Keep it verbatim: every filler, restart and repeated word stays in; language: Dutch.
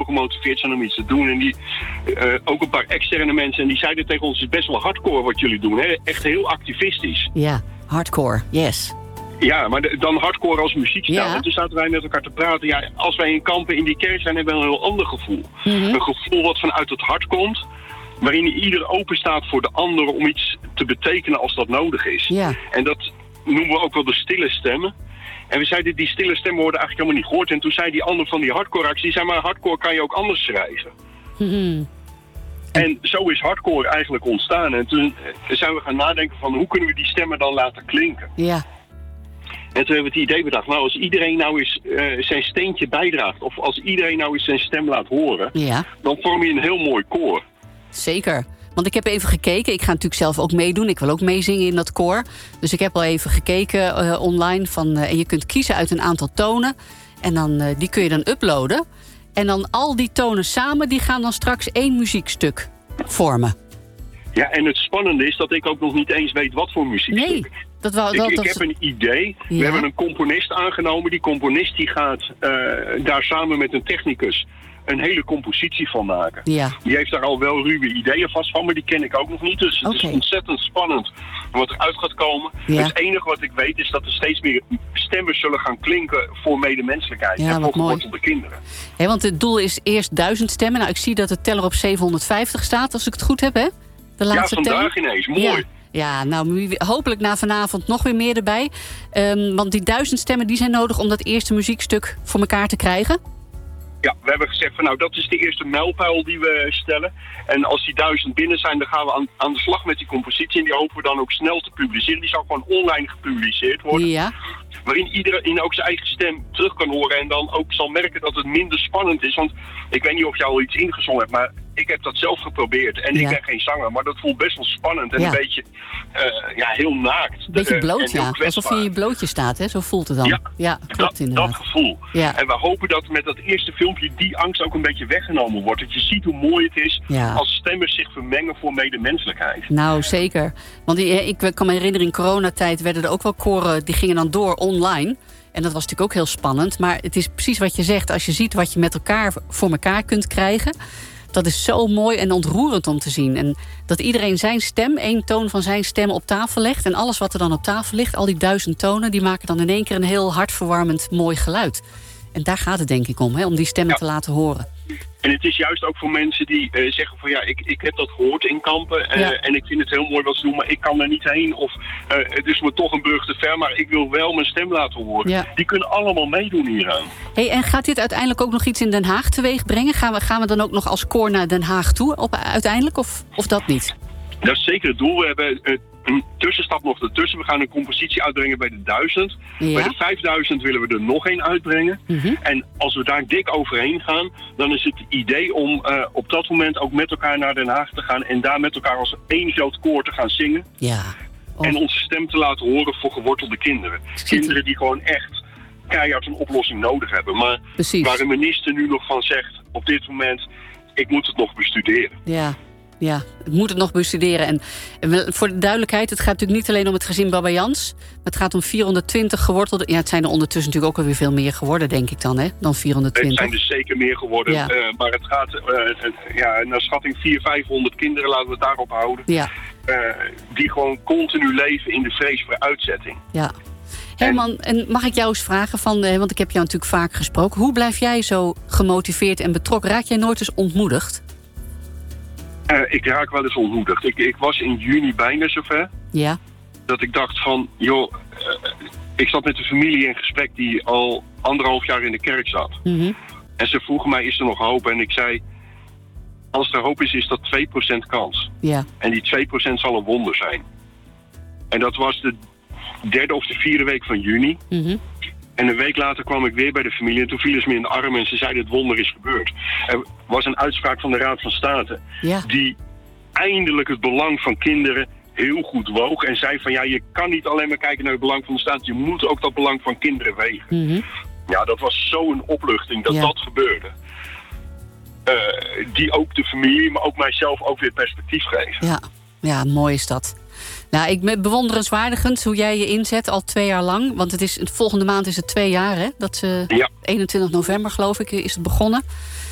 gemotiveerd zijn om iets te doen. En die, uh, ook een paar externe mensen. En die zeiden tegen ons, het is best wel hardcore wat jullie doen. Hè? Echt heel activistisch. Ja, hardcore, yes. Ja, maar de, dan hardcore als muziekstijl. Ja. En toen zaten wij met elkaar te praten. Ja, als wij in Kampen in die kerk zijn, hebben we een heel ander gevoel. Mm-hmm. Een gevoel wat vanuit het hart komt. Waarin ieder open staat voor de ander om iets te betekenen als dat nodig is. Ja. En dat noemen we ook wel de stille stemmen. En we zeiden, die stille stemmen worden eigenlijk helemaal niet gehoord. En toen zei die ander van die hardcore actie, die zei, maar hardcore kan je ook anders schrijven. Mm-hmm. En zo is hardcore eigenlijk ontstaan. En toen zijn we gaan nadenken van, hoe kunnen we die stemmen dan laten klinken? Ja. En toen hebben we het idee bedacht, nou als iedereen nou eens uh, zijn steentje bijdraagt, of als iedereen nou eens zijn stem laat horen, Ja. dan vorm je een heel mooi koor. Zeker. Want ik heb even gekeken. Ik ga natuurlijk zelf ook meedoen. Ik wil ook meezingen in dat koor. Dus ik heb al even gekeken uh, online. Van, uh, en je kunt kiezen uit een aantal tonen. En dan, uh, die kun je dan uploaden. En dan al die tonen samen, die gaan dan straks één muziekstuk vormen. Ja, en het spannende is dat ik ook nog niet eens weet wat voor muziekstuk. Nee, dat wou, dat, ik, ik dat... heb een idee. Ja. We hebben een componist aangenomen. Die componist die gaat uh, daar samen met een technicus een hele compositie van maken. Ja. Die heeft daar al wel ruwe ideeën vast van, maar die ken ik ook nog niet. Dus het Okay. is ontzettend spannend wat eruit gaat komen. Ja. Het enige wat ik weet is dat er steeds meer stemmen zullen gaan klinken voor medemenselijkheid. Ja, en wat voor mooi. gewortelde kinderen. He, want het doel is eerst duizend stemmen. Nou, ik zie dat de teller op zevenhonderdvijftig staat, als ik het goed heb, hè? De Ja, laatste vandaag teller. ineens. Mooi. Ja. Ja, nou, hopelijk na vanavond nog weer meer erbij. Um, want die duizend stemmen die zijn nodig om dat eerste muziekstuk voor elkaar te krijgen. Ja, we hebben gezegd van nou, dat is de eerste mijlpaal die we stellen. En als die duizend binnen zijn, dan gaan we aan, aan de slag met die compositie. En die hopen we dan ook snel te publiceren. Die zal gewoon online gepubliceerd worden. Ja. Waarin iedereen ook zijn eigen stem terug kan horen. En dan ook zal merken dat het minder spannend is. Want ik weet niet of je al iets ingezongen hebt, maar ik heb dat zelf geprobeerd. En Ja. ik ben geen zanger, maar dat voelt best wel spannend. En Ja. een beetje uh, ja, heel naakt. Een beetje Uh, bloot, en heel ja. kwetsbaar. Alsof je in je blootje staat, hè? Zo voelt het dan. Ja, ja klopt dat, inderdaad. dat gevoel. Ja. En we hopen dat met dat eerste filmpje die angst ook een beetje weggenomen wordt. Dat je ziet hoe mooi het is Ja. als stemmen zich vermengen voor medemenselijkheid. Nou, zeker. Want die, ik kan me herinneren, in coronatijd werden er ook wel koren, die gingen dan door online. En dat was natuurlijk ook heel spannend. Maar het is precies wat je zegt. Als je ziet wat je met elkaar voor elkaar kunt krijgen, dat is zo mooi en ontroerend om te zien. En dat iedereen zijn stem, één toon van zijn stem op tafel legt. En alles wat er dan op tafel ligt, al die duizend tonen, die maken dan in één keer een heel hartverwarmend mooi geluid. En daar gaat het denk ik om, hè, om die stemmen Ja. te laten horen. En het is juist ook voor mensen die uh, zeggen van ja, ik, ik heb dat gehoord in Kampen. Uh, Ja. En ik vind het heel mooi wat ze doen, maar ik kan er niet heen. Of uh, het is me toch een brug te ver, maar ik wil wel mijn stem laten horen. Ja. Die kunnen allemaal meedoen hieraan. Hey, en gaat dit uiteindelijk ook nog iets in Den Haag teweeg brengen? Gaan we, gaan we dan ook nog als koor naar Den Haag toe op, uiteindelijk, of, of dat niet? Dat is zeker het doel. We hebben uh, een tussenstap nog ertussen. We gaan een compositie uitbrengen bij de duizend. Ja. Bij de vijfduizend willen we er nog één uitbrengen. Mm-hmm. En als we daar dik overheen gaan, dan is het idee om uh, op dat moment ook met elkaar naar Den Haag te gaan en daar met elkaar als één groot koor te gaan zingen. Ja. Oh. En onze stem te laten horen voor gewortelde kinderen. Kinderen die gewoon echt keihard een oplossing nodig hebben. Maar Precies. waar de minister nu nog van zegt, op dit moment, ik moet het nog bestuderen. Ja. Ja, ik moet het nog bestuderen. En, en we- voor de duidelijkheid, het gaat natuurlijk niet alleen om het gezin Babayans. Maar het gaat om vierhonderdtwintig gewortelde. Ja, het zijn er ondertussen natuurlijk ook alweer veel meer geworden, denk ik dan, hè? Dan Het vierhonderdtwintig. zijn er zeker meer geworden. Ja. Uh, maar het gaat, uh, uh, ja, naar schatting vierhonderd, vijfhonderd kinderen, laten we het daarop houden. Ja, Uh, die gewoon continu leven in de vrees voor uitzetting. ja. Herman, en mag ik jou eens vragen, van, eh, want ik heb jou natuurlijk vaak gesproken. Hoe blijf jij zo gemotiveerd en betrokken? Raak jij nooit eens ontmoedigd? Uh, ik raak wel eens ontmoedigd. Ik, ik was in juni bijna zover Ja. dat ik dacht van, joh, uh, ik zat met een familie in gesprek die al anderhalf jaar in de kerk zat. Mhm. En ze vroegen mij, is er nog hoop? En ik zei, als er hoop is, is dat twee procent kans. Ja. En die twee procent zal een wonder zijn. En dat was de derde of de vierde week van juni. Mhm. En een week later kwam ik weer bij de familie en toen vielen ze me in de armen en ze zeiden het wonder is gebeurd. Er was een uitspraak van de Raad van State Ja. die eindelijk het belang van kinderen heel goed woog en zei van ja, je kan niet alleen maar kijken naar het belang van de staat, je moet ook dat belang van kinderen wegen. Mhm. Ja, dat was zo'n opluchting dat Ja. dat gebeurde. Uh, die ook de familie, maar ook mijzelf ook weer perspectief geven. Ja. Ja, mooi is dat. Nou, ik ben bewonderenswaardigend hoe jij je inzet al twee jaar lang. Want het is, volgende maand is het twee jaar, hè? Dat ze Ja. eenentwintig november, geloof ik, is het begonnen.